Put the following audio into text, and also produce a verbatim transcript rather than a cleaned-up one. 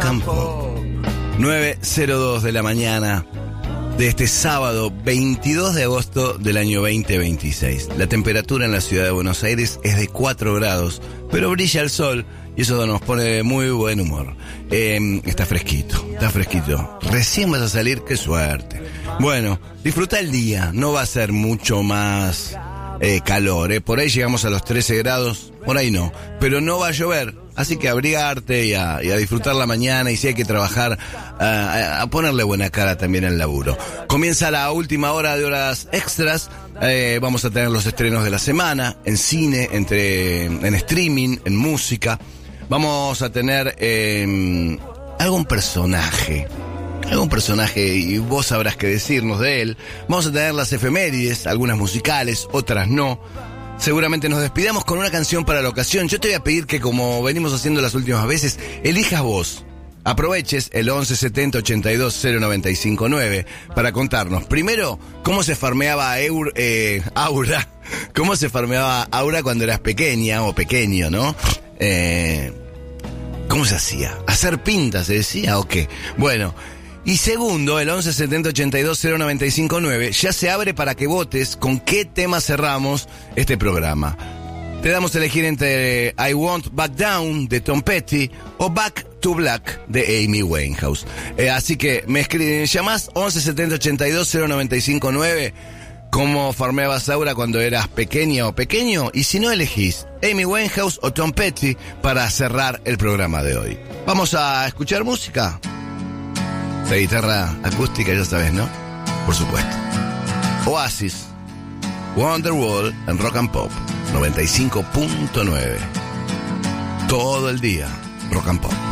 and Pop. nueve cero dos de la mañana de este sábado veintidós de agosto del año veinte veintiséis. La temperatura en la ciudad de Buenos Aires es de cuatro grados, pero brilla el sol y eso nos pone de muy buen humor. Eh, está fresquito, está fresquito. Recién vas a salir, qué suerte. Bueno, disfruta el día, no va a ser mucho más eh, calor. Eh. Por ahí llegamos a los trece grados, por ahí no, pero no va a llover. Así que abrigarte y a, y a disfrutar la mañana, y si hay que trabajar, a, a ponerle buena cara también al laburo. Comienza la última hora de horas extras. Eh, vamos a tener los estrenos de la semana, en cine, entre en streaming, en música. Vamos a tener eh, algún personaje, algún personaje, y vos sabrás qué decirnos de él. Vamos a tener las efemérides, algunas musicales, otras no. Seguramente nos despidamos con una canción para la ocasión. Yo te voy a pedir que, como venimos haciendo las últimas veces, elijas vos. Aproveches el once setenta ochenta y dos cero noventa y cinco nueve para contarnos primero cómo se farmeaba Eur, eh, Aura, cómo se farmeaba Aura cuando eras pequeña o pequeño, ¿no? Eh, ¿Cómo se hacía? ¿Hacer pintas se decía o qué? Bueno. Y segundo, el once setenta ochenta y dos cero noventa y cinco nueve ya se abre para que votes con qué tema cerramos este programa. Te damos a elegir entre I Won't Back Down de Tom Petty o Back to Black de Amy Winehouse. Eh, así que me escriben, llamás once setenta ochenta y dos cero noventa y cinco nueve cómo farmeabas Aura cuando eras pequeña o pequeño, y si no, elegís Amy Winehouse o Tom Petty para cerrar el programa de hoy. Vamos a escuchar música. La guitarra acústica, ya sabes, ¿no? Por supuesto. Oasis, Wonderwall en Rock and Pop noventa y cinco punto nueve. Todo el día, Rock and Pop.